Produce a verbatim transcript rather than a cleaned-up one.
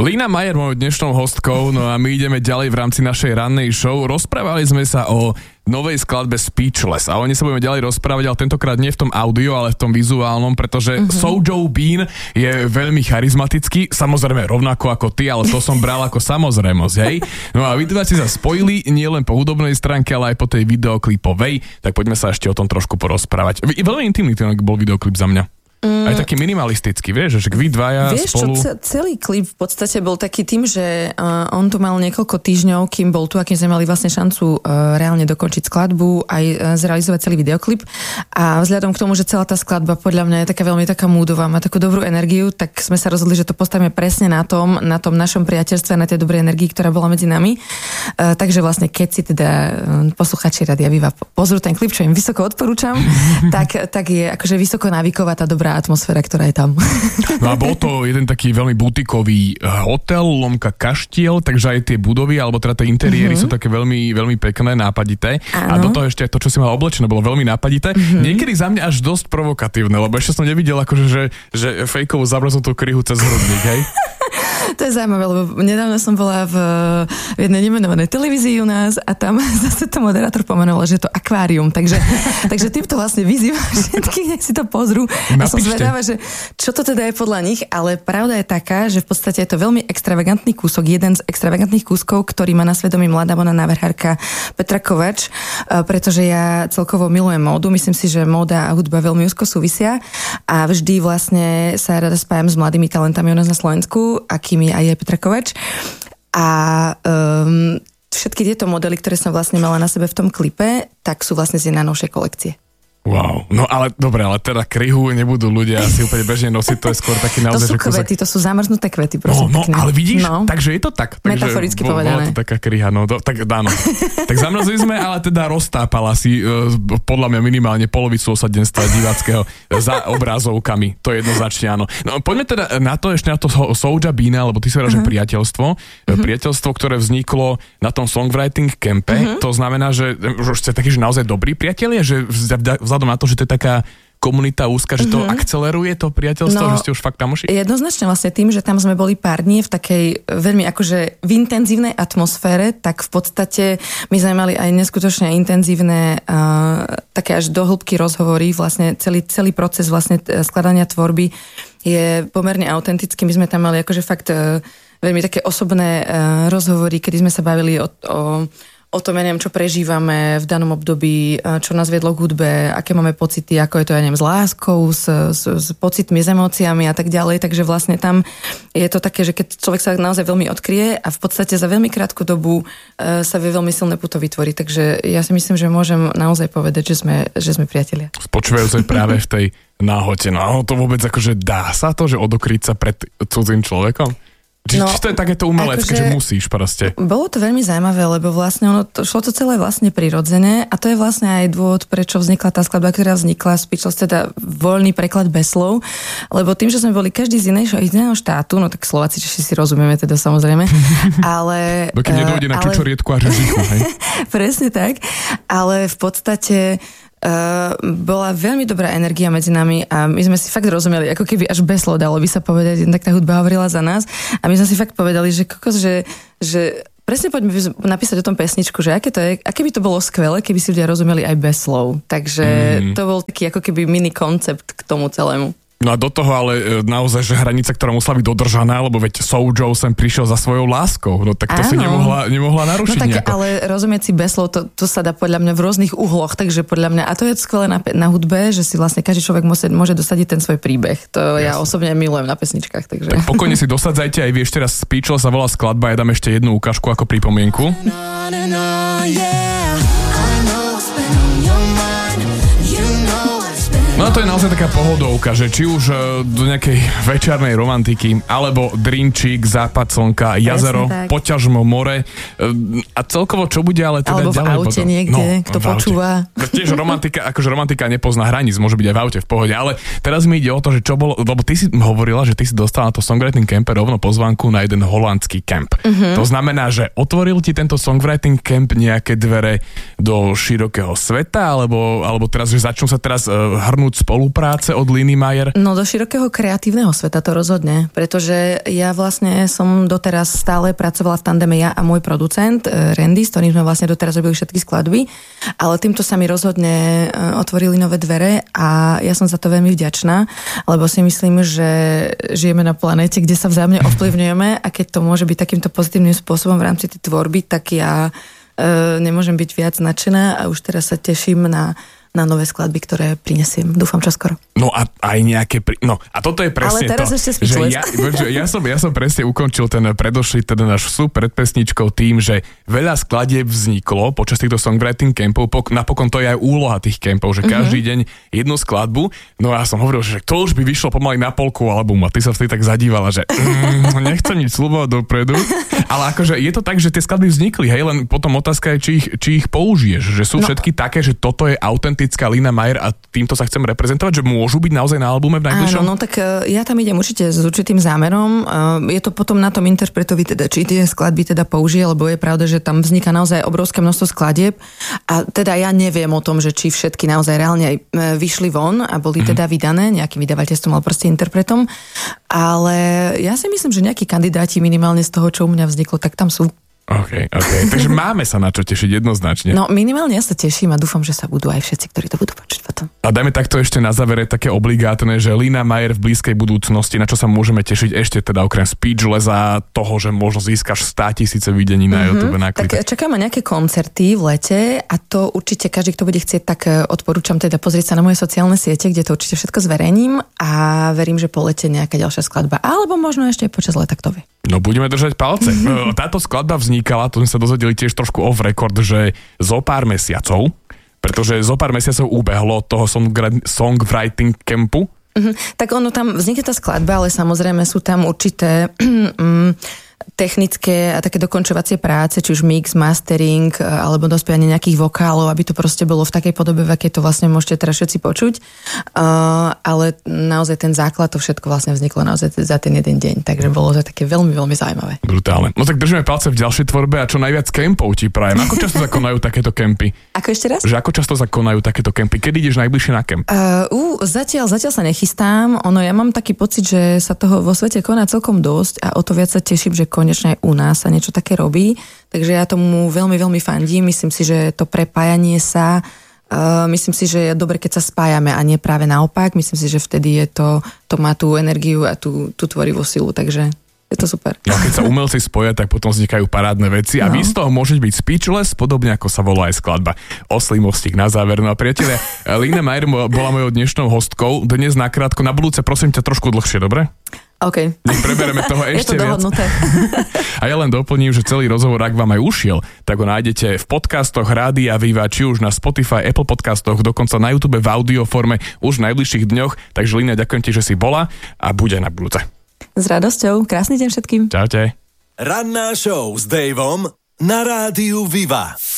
Lina Majer mojou dnešnou hostkou, no a my ideme ďalej v rámci našej rannej show. Rozprávali sme sa o novej skladbe Speechless a o nej sa budeme ďalej rozprávať, ale tentokrát nie v tom audio, ale v tom vizuálnom, pretože uh-huh. Soulja Bean je veľmi charizmatický, samozrejme rovnako ako ty, ale to som bral ako samozrejmosť, hej? No a vy dva ste sa spojili nielen po hudobnej stránke, ale aj po tej videoklipovej, tak poďme sa ešte o tom trošku porozprávať. Veľmi intimný ten bol videoklip za mňa. Mm. Aj taký minimalistický, vieš, že vy dvaja vieš, spolu... Vieš čo, celý klip v podstate bol taký tým, že uh, on tu mal niekoľko týždňov, kým bol tu a kým sme mali vlastne šancu uh, reálne dokončiť skladbu, aj uh, zrealizovať celý videoklip. A vzhľadom k tomu, že celá tá skladba podľa mňa je taká veľmi taká moodová, má takú dobrú energiu, tak sme sa rozhodli, že to postavíme presne na tom, na tom našom priateľstve, na tej dobrej energii, ktorá bola medzi nami. Uh, takže vlastne, keď si teda uh, posluchači Rádia Viva pozrú ten klip, čo im vysoko odporúčam, tak, tak je akože vysoko návyková tá dobrá atmosféra, ktorá je tam. No a bol to jeden taký veľmi butikový hotel, lomka kaštiel, takže aj tie budovy, alebo teda tie interiéry uh-huh. sú také veľmi, veľmi pekné, nápadité. Áno. A do toho ešte to, čo si mal oblečené, bolo veľmi nápadité. Uh-huh. Niekedy za mňa až dosť provokatívne, lebo ešte som nevidel akože, že, že fejkovú zamrznutú kryhu cez hrudník, hej? To je zaujímavé, lebo nedávno som bola v, v jednej nemenovanej televízii u nás a tam zase to moderátor pomenoval, že je to akvárium. Takže, takže týmto vlastne vyzývam všetkých, nech si to pozrú. A som zvedavá, že čo to teda je podľa nich, ale pravda je taká, že v podstate je to veľmi extravagantný kúsok, jeden z extravagantných kúskov, ktorý má na svedomí mladá bona návrhárka Petra Kovač, pretože ja celkovo milujem módu, myslím si, že móda a hudba veľmi úzko súvisia a vždy vlastne sa rada spájam s mladými talentami u nás na Slovensku, akými aj je Petra Kovač. A um, všetky tieto modely, ktoré som vlastne mala na sebe v tom klipe, tak sú vlastne z jej najnovšej kolekcie. Wow, no ale dobre, ale teda kryhu nebudú ľudia asi úplne bežne nosiť, to je skôr taký naozaj... To sú kvety, to sú zamrznuté kvety, prosím. No, no ale vidíš, no. Takže je to tak. Takže metaforicky bo, povedané. Bola to taká kryha, no, do, tak dáno. Tak zamrzli sme, ale teda roztápala si uh, podľa mňa minimálne polovicu osadenstva diváckého za obrazovkami, to je jednoznačne áno. No poďme teda na to, ešte na to Soulja Beana, lebo ty si hovorila, uh-huh. že priateľstvo, uh-huh. priateľstvo, ktoré vzniklo na tom songwriting campe, uh-huh. to znamená, že už ste takí, že naozaj dobrí priatelia, že vzhľadom na to, že to je taká komunita úzka, že to mm-hmm. akceleruje to priateľstvo, no, že ste už fakt kamoši? Jednoznačne vlastne tým, že tam sme boli pár dní v takej veľmi akože v intenzívnej atmosfére, tak v podstate my sme mali aj neskutočne intenzívne uh, také až do hĺbky rozhovory, vlastne celý, celý proces vlastne skladania tvorby je pomerne autentický. My sme tam mali akože fakt uh, veľmi také osobné uh, rozhovory, kedy sme sa bavili o, o o tom, ja neviem, čo prežívame v danom období, čo nás viedlo k hudbe, aké máme pocity, ako je to, ja neviem, s láskou, s, s, s pocitmi, s emóciami a tak ďalej. Takže vlastne tam je to také, že keď človek sa naozaj veľmi odkrie a v podstate za veľmi krátku dobu e, sa vie veľmi silné puto vytvoriť. Takže ja si myslím, že môžem naozaj povedať, že sme, že sme priatelia. Spočúvajúce práve v tej náhote. No to vôbec akože dá sa to, že odokryť sa pred cudzým človekom? Či, no, či to je takéto umelecké, akože, že musíš proste? Bolo to veľmi zaujímavé, lebo vlastne ono to, šlo to celé vlastne prirodzene a to je vlastne aj dôvod, prečo vznikla tá skladba, ktorá vznikla, Speechless, teda voľný preklad bez slov, lebo tým, že sme boli každý z iného, iného štátu, no tak Slováci, Češi si rozumieme teda samozrejme, ale... Dokým nedôjde na čučoriedku a řežichu, hej? Presne tak, ale v podstate... Uh, bola veľmi dobrá energia medzi nami a my sme si fakt rozumeli, ako keby až bez slov dalo by sa povedať, tak tá hudba hovorila za nás a my sme si fakt povedali, že kokos, že, že presne poďme napísať o tom pesničku, že aké to je, aké by to bolo skvelé, keby si ľudia rozumeli aj bez slov. Takže mm. to bol taký ako keby mini koncept k tomu celému. No a do toho ale naozaj, že hranica, ktorá musela byť dodržaná, lebo veď Soulja sem prišiel za svojou láskou, no tak to Áno. si nemohla, nemohla narušiť. No tak, nejako. Ale rozumieť si bez slov, to, to sa dá podľa mňa v rôznych uhloch, takže podľa mňa, a to je skvelé na, na hudbe, že si vlastne každý človek môže, môže dosadiť ten svoj príbeh. To Jasne. Ja osobne milujem na pesničkách. Takže. Tak pokojne si dosadzajte, aj vieš teraz Speechless sa volá skladba, ja dám ešte jednu ukážku ako pripomienku. No a to je naozaj taká pohodovka, že či už do nejakej večernej romantiky, alebo drinčík, západ slnka, jazero, poťažmo more a celkovo čo bude, ale teda alebo ďalej. Alebo v aute potom. Niekde, no, kto počúva. Tiež romantika, akože romantika nepozná hraníc, môže byť aj v aute v pohode, ale teraz mi ide o to, že čo bolo, lebo ty si hovorila, že ty si dostala na to songwriting campe rovno pozvánku na jeden holandský camp. Uh-huh. To znamená, že otvoril ti tento songwriting camp nejaké dvere do širokého sveta, alebo, alebo teraz, že začnú sa teraz uh, hrnúť presunúť spolupráce od Liny Meyer? No do širokého kreatívneho sveta to rozhodne, pretože ja vlastne som doteraz stále pracovala v tandeme ja a môj producent Randy, s ktorým sme vlastne doteraz robili všetky skladby, ale týmto sa mi rozhodne otvorili nové dvere a ja som za to veľmi vďačná, lebo si myslím, že žijeme na planéte, kde sa vzájomne ovplyvňujeme a keď to môže byť takýmto pozitívnym spôsobom v rámci tej tvorby, tak ja e, nemôžem byť viac nadšená a už teraz sa teším na na nové skladby, ktoré prinesiem. Dúfam čoskoro. No a aj nejaké... Pri... No a toto je presne Ale teraz to, ešte že ja, ja, som, ja som presne ukončil ten predošlý, teda náš vstup pred pesničkou tým, že veľa skladieb vzniklo počas týchto songwriting campov, napokon to je aj úloha tých campov, že každý mm-hmm. deň jednu skladbu. No a ja som hovoril, že to už by vyšlo pomaly na polku albumu a ty sa vtedy tak zadívala, že mm, nechcem nič sľubovať dopredu. Ale akože je to tak, že tie skladby vznikli, hej, len potom otázka je, či ich, či ich použiješ, že sú no. všetky také, že toto je autentická Lina Meyer a týmto sa chcem reprezentovať, že môžu byť naozaj na albume v najbližšom? Áno, no tak ja tam idem určite s určitým zámerom. Je to potom na tom interpretovi, teda, či tie skladby teda použije, lebo je pravda, že tam vzniká naozaj obrovské množstvo skladieb a teda ja neviem o tom, že či všetky naozaj reálne aj vyšli von a boli teda vydané nejakým vydavateľstvom alebo proste interpretom, ale ja si myslím, že nejakí kandidáti minimálne z toho, čo u mňa vzniklo, tak tam sú. OK, OK. Takže máme sa na čo tešiť jednoznačne. No minimálne ja sa teším a dúfam, že sa budú aj všetci, ktorí to budú počuť potom. A dajme takto ešte na závere také obligátne, že Lina Meyer v blízkej budúcnosti, na čo sa môžeme tešiť ešte teda okrem Speechless a toho, že možno získaš státisíce videní na mm-hmm. YouTube na klipe. Tak čakáme nejaké koncerty v lete a to určite každý, kto bude chcieť, tak odporúčam teda pozrieť sa na moje sociálne siete, kde to určite všetko zverejním a verím, že po lete nejaká ďalšia skladba, alebo možno ešte počas leta, kto vie. No budeme držať palce. Táto skladba vznikala, to sme sa dozvedeli tiež trošku off record, že zo pár mesiacov, pretože zo pár mesiacov ubehlo od toho songwriting campu. Uh-huh. Tak ono tam vznikne tá skladba, ale samozrejme sú tam určité um, technické a také dokončovacie práce, či už mix, mastering, alebo dospievanie nejakých vokálov, aby to proste bolo v takej podobe, v akej to vlastne môžete teraz všetci počuť. Uh, ale naozaj ten základ, to všetko vlastne vzniklo naozaj za ten jeden deň, takže bolo to také veľmi, veľmi zaujímavé. Brutálne. No tak držíme palce v ďalšej tvorbe a čo najviac kempov ti prajem. Ako často sa konajú takéto kempy? Ako ešte raz? Že ako často sa konajú takéto kempy? Kedy ideš najbližšie na kemp? Uh, uh, zatiaľ, zatiaľ sa nechystám. Ono, ja mám taký pocit, že sa toho vo svete koná celkom dosť a o to viac sa teším, že konečne aj u nás sa niečo také robí. Takže ja tomu veľmi, veľmi fandím. Myslím si, že to prepájanie sa, uh, myslím si, že je dobre, keď sa spájame a nie práve naopak. Myslím si, že vtedy je to, to má tú energiu a tú, tú tvorivú silu, takže je to super. No keď sa umelci spoja, tak potom vznikajú parádne veci a no. Vy z toho môžete byť Speechless, podobne ako sa volá aj skladba. Oslý mostík na záver. No a priatelia, Lina Meyer bola mojou dnešnou hostkou. Dnes nakrátko, na budúce prosím ťa trošku dlhšie, dobre? OK. Nech prebereme toho ešte viac. Je to dohodnuté. A ja len doplním, že celý rozhovor, ak vám aj ušiel, tak ho nájdete v podcastoch Rádia Viva, či už na Spotify, Apple podcastoch, dokonca na YouTube v audioforme už v najbližších dňoch. Takže Lina, ďakujem ti, že si bola a bude aj na budúce. S radosťou. Krásny deň všetkým. Čaute. Ranná show s Davom na Rádiu Viva.